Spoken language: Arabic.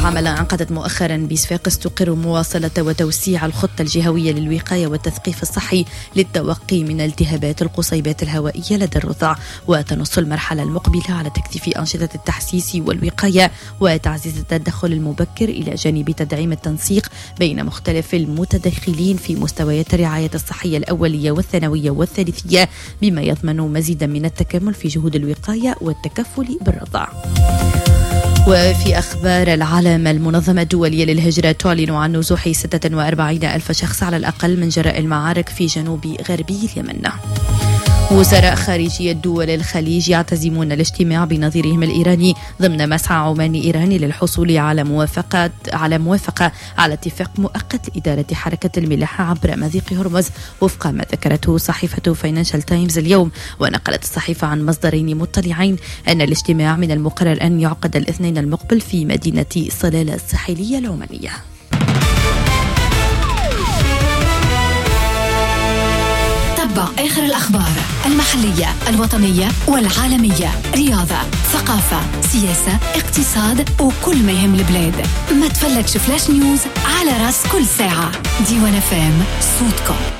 حملة انعقدت مؤخرا بصفاقس تقر مواصلة وتوسيع الخطة الجهوية للوقاية والتثقيف الصحي للتوقي من التهابات القصيبات الهوائية لدى الرضع، وتنص المرحلة المقبلة على تكثيف أنشطة التحسيس والوقاية وتعزيز التدخل المبكر إلى جانب تدعيم التنسيق بين مختلف المتدخلين في مستويات الرعاية الصحية الأولية والثانوية والثالثية، بما يضمن مزيدا من التكامل في جهود الوقاية والتكفل بالرضع. وفي أخبار العالم، المنظمة الدولية للهجرة تعلن عن نزوح 46,000 شخص على الأقل من جراء المعارك في جنوب غربي اليمن. وزراء خارجية دول الخليج يعتزمون الاجتماع بنظيرهم الإيراني ضمن مسعى عماني إيراني للحصول على موافقة على اتفاق مؤقت لإدارة حركة الملاحة عبر مضيق هرمز، وفق ما ذكرته صحيفة فاينانشال تايمز اليوم. ونقلت الصحيفة عن مصدرين مطلعين أن الاجتماع من المقرر أن يعقد الاثنين المقبل في مدينة صلالة الساحلية العمانية. آخر الأخبار المحلية الوطنية والعالمية، رياضة، ثقافة، سياسة، اقتصاد وكل ما يهم البلاد. ما تفلتش فلاش نيوز على راس كل ساعة. ديوان FM صوتكم.